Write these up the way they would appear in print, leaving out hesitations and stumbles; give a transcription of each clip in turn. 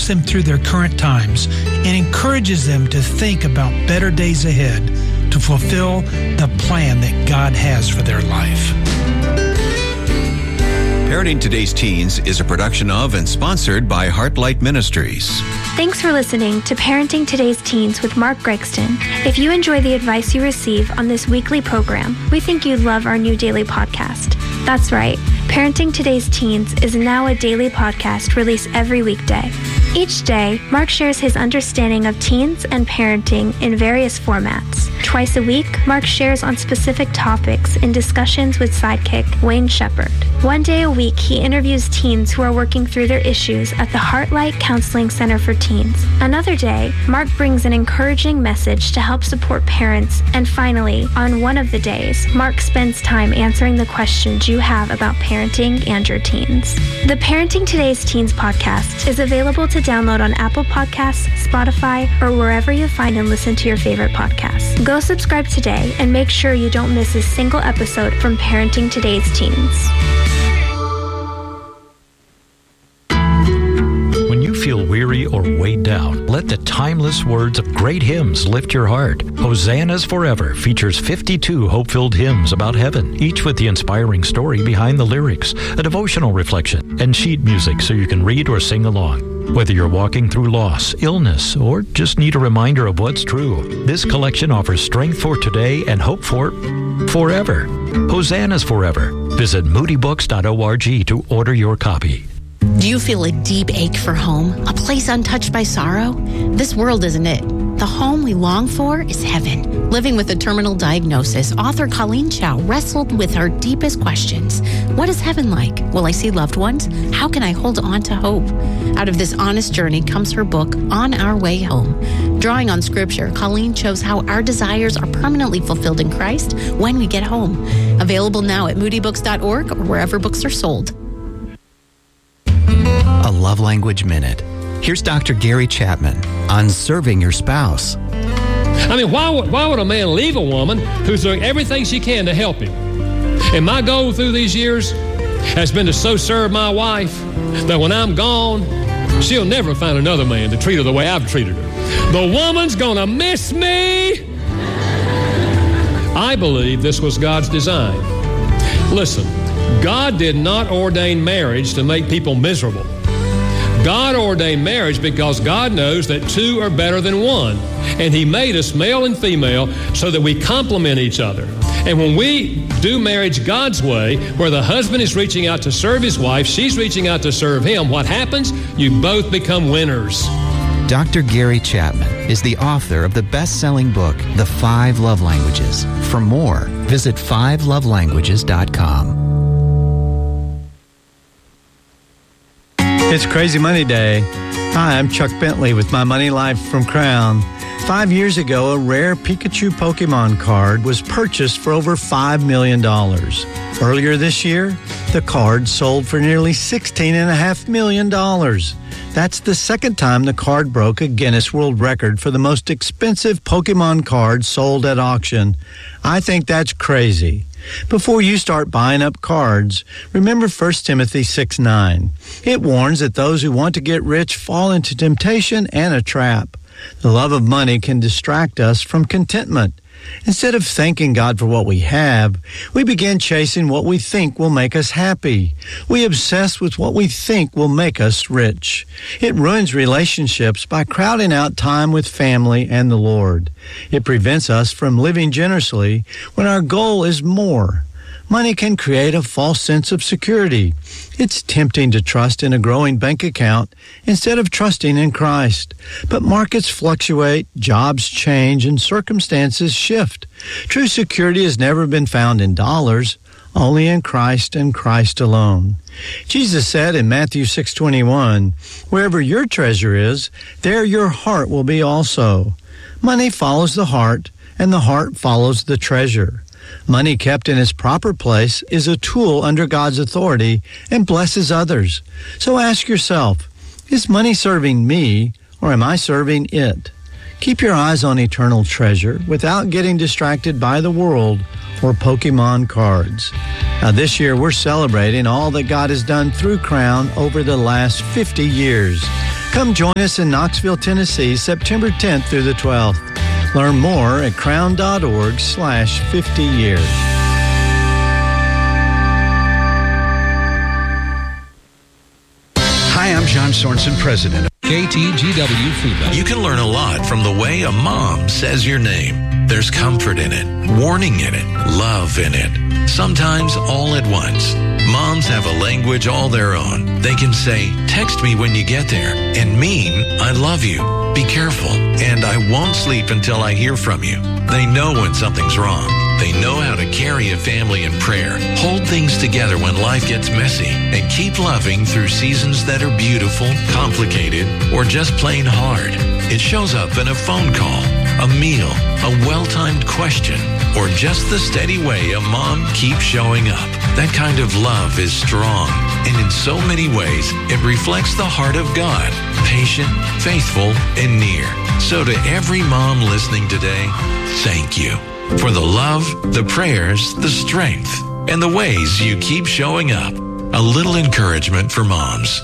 walks them through their current times and encourages them to think about better days ahead to fulfill the plan that God has for their life. Parenting Today's Teens is a production of and sponsored by Heartlight Ministries. Thanks for listening to Parenting Today's Teens with Mark Gregston. If you enjoy the advice you receive on this weekly program, we think you'd love our new daily podcast. That's right. Parenting Today's Teens is now a daily podcast released every weekday. Each day, Mark shares his understanding of teens and parenting in various formats. Twice a week, Mark shares on specific topics in discussions with sidekick Wayne Shepherd. One day a week, he interviews teens who are working through their issues at the Heartlight Counseling Center for Teens. Another day, Mark brings an encouraging message to help support parents. And finally, on one of the days, Mark spends time answering the questions you have about parenting and your teens. The Parenting Today's Teens podcast is available to download on Apple Podcasts, Spotify, or wherever you find and listen to your favorite podcasts. Go subscribe today and make sure you don't miss a single episode from Parenting Today's Teens. When you feel weary or weighed down, let the timeless words of great hymns lift your heart. Hosanna's Forever features 52 hope-filled hymns about heaven, each with the inspiring story behind the lyrics, a devotional reflection, and sheet music so you can read or sing along. Whether you're walking through loss, illness, or just need a reminder of what's true, this collection offers strength for today and hope for forever. Hosanna's Forever. Visit moodybooks.org to order your copy. Do you feel a deep ache for home? A place untouched by sorrow? This world isn't it. The home we long for is heaven. Living with a terminal diagnosis, author Colleen Chow wrestled with her deepest questions. What is heaven like? Will I see loved ones? How can I hold on to hope? Out of this honest journey comes her book, On Our Way Home. Drawing on scripture, Colleen shows how our desires are permanently fulfilled in Christ when we get home. Available now at moodybooks.org or wherever books are sold. A Love Language Minute. Here's Dr. Gary Chapman on serving your spouse. I mean, why would a man leave a woman who's doing everything she can to help him? And my goal through these years has been to so serve my wife that when I'm gone, she'll never find another man to treat her the way I've treated her. The woman's gonna miss me. I believe this was God's design. Listen, God did not ordain marriage to make people miserable. God ordained marriage because God knows that two are better than one. And He made us male and female so that we complement each other. And when we do marriage God's way, where the husband is reaching out to serve his wife, she's reaching out to serve him, what happens? You both become winners. Dr. Gary Chapman is the author of the best-selling book, The 5 Love Languages. For more, visit 5lovelanguages.com. It's Crazy Money Day. Hi, I'm Chuck Bentley with My Money Life from Crown. 5 years ago, a rare Pikachu Pokemon card was purchased for over $5 million. Earlier this year, the card sold for nearly $16.5 million. That's the second time the card broke a Guinness World Record for the most expensive Pokemon card sold at auction. I think that's crazy. Before you start buying up cards, remember 1 Timothy 6:9. It warns that those who want to get rich fall into temptation and a trap. The love of money can distract us from contentment. Instead of thanking God for what we have, we begin chasing what we think will make us happy. We obsess with what we think will make us rich. It ruins relationships by crowding out time with family and the Lord. It prevents us from living generously when our goal is more. Money can create a false sense of security. It's tempting to trust in a growing bank account instead of trusting in Christ. But markets fluctuate, jobs change, and circumstances shift. True security has never been found in dollars, only in Christ and Christ alone. Jesus said in Matthew 6:21, "Wherever your treasure is, there your heart will be also." Money follows the heart, and the heart follows the treasure. Money kept in its proper place is a tool under God's authority and blesses others. So ask yourself, is money serving me or am I serving it? Keep your eyes on eternal treasure without getting distracted by the world or Pokemon cards. Now this year we're celebrating all that God has done through Crown over the last 50 years. Come join us in Knoxville, Tennessee, September 10th through the 12th. Learn more at crown.org/50 years. Hi, I'm John Sorensen, president of KTGW Food Bank. You can learn a lot from the way a mom says your name. There's comfort in it, warning in it, love in it. Sometimes all at once. Moms have a language all their own. They can say, text me when you get there, and mean, I love you, be careful, and I won't sleep until I hear from you. They know when something's wrong. They know how to carry a family in prayer, hold things together when life gets messy, and keep loving through seasons that are beautiful, complicated, or just plain hard. It shows up in a phone call, a meal, a well-timed question, or just the steady way a mom keeps showing up. That kind of love is strong, and in so many ways, it reflects the heart of God, patient, faithful, and near. So to every mom listening today, thank you for the love, the prayers, the strength, and the ways you keep showing up. A little encouragement for moms.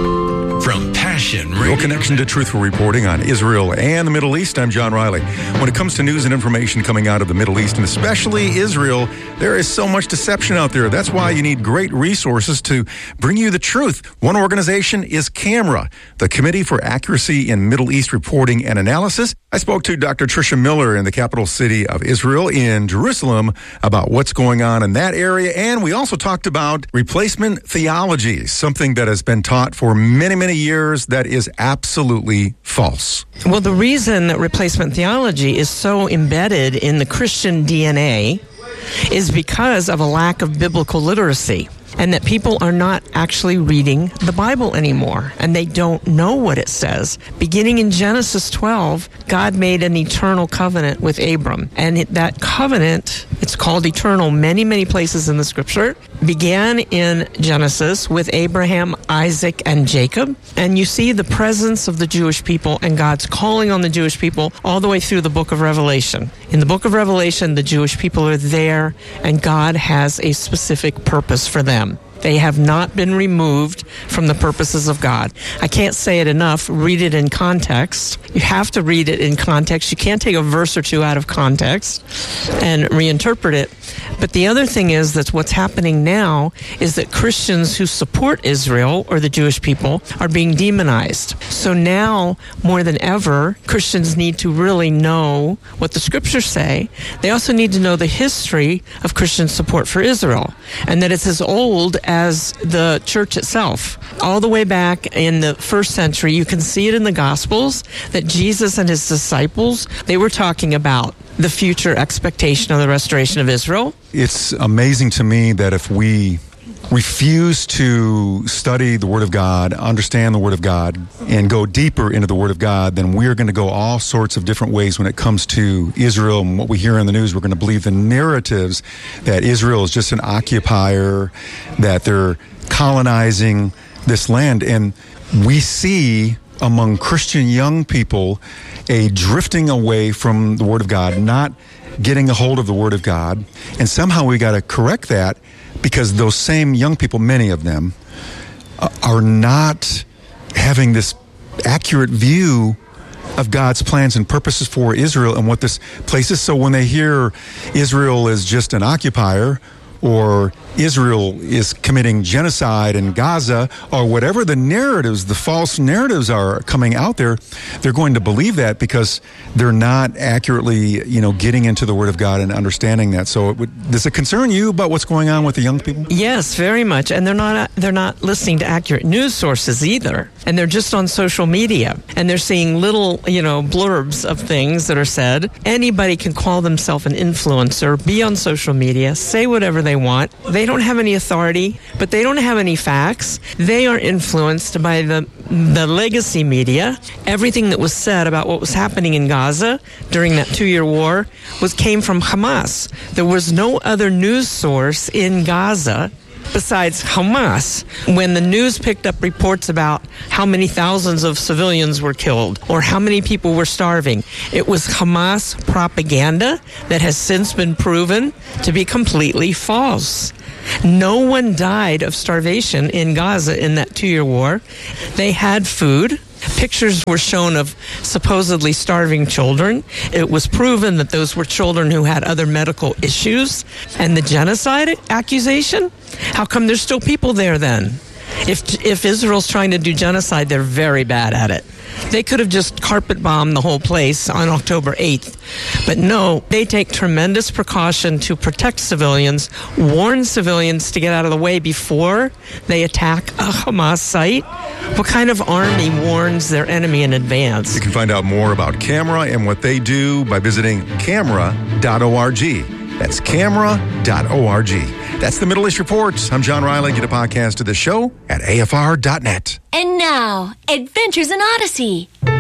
From Passion Radio. Your connection to truthful reporting on Israel and the Middle East. I'm John Riley. When it comes to news and information coming out of the Middle East, and especially Israel, there is so much deception out there. That's why you need great resources to bring you the truth. One organization is CAMRA, the Committee for Accuracy in Middle East Reporting and Analysis. I spoke to Dr. Tricia Miller in the capital city of Israel in Jerusalem about what's going on in that area. And we also talked about replacement theology, something that has been taught for many, many years that is absolutely false. Well, the reason that replacement theology is so embedded in the Christian DNA is because of a lack of biblical literacy, and that people are not actually reading the Bible anymore, and they don't know what it says. Beginning in Genesis 12, God made an eternal covenant with Abram, and that covenant, it's called eternal many, many places in the Scripture, began in Genesis with Abraham, Isaac, and Jacob, and you see the presence of the Jewish people and God's calling on the Jewish people all the way through the book of Revelation. In the book of Revelation, the Jewish people are there, and God has a specific purpose for them. They have not been removed from the purposes of God. I can't say it enough. Read it in context. You have to read it in context. You can't take a verse or two out of context and reinterpret it. But the other thing is that what's happening now is that Christians who support Israel or the Jewish people are being demonized. So now, more than ever, Christians need to really know what the Scriptures say. They also need to know the history of Christian support for Israel, and that it's as old as the church itself. All the way back in the first century, you can see it in the Gospels that Jesus and his disciples, they were talking about the future expectation of the restoration of Israel. It's amazing to me that if we refuse to study the Word of God, understand the Word of God, and go deeper into the Word of God, then we're going to go all sorts of different ways when it comes to Israel. And what we hear in the news, we're going to believe the narratives that Israel is just an occupier, that they're colonizing this land. And we see among Christian young people a drifting away from the Word of God, not getting a hold of the Word of God. And somehow we got to correct that, because those same young people, many of them, are not having this accurate view of God's plans and purposes for Israel and what this place is. So when they hear Israel is just an occupier, or Israel is committing genocide in Gaza, or whatever the narratives, the false narratives are coming out there, they're going to believe that because they're not accurately, getting into the Word of God and understanding that. So does it concern you about what's going on with the young people? Yes, very much. And they're not listening to accurate news sources either. And they're just on social media, and they're seeing little, blurbs of things that are said. Anybody can call themselves an influencer, be on social media, say whatever they want. They don't have any authority, but they don't have any facts. They are influenced by the legacy media. Everything that was said about what was happening in Gaza during that 2-year war came from Hamas. There was no other news source in Gaza besides Hamas. When the news picked up reports about how many thousands of civilians were killed or how many people were starving, it was Hamas propaganda that has since been proven to be completely false. No one died of starvation in Gaza in that 2-year war. They had food, Pictures were shown of supposedly starving children. It was proven that those were children who had other medical issues. And the genocide accusation? How come there's still people there then? If Israel's trying to do genocide, they're very bad at it. They could have just carpet bombed the whole place on October 8th. But no, they take tremendous precaution to protect civilians, warn civilians to get out of the way before they attack a Hamas site. What kind of army warns their enemy in advance? You can find out more about CAMRA and what they do by visiting camera.org. That's camera.org. That's the Middle East Report. I'm John Riley. Get a podcast of the show at afr.net. And now, Adventures in Odyssey.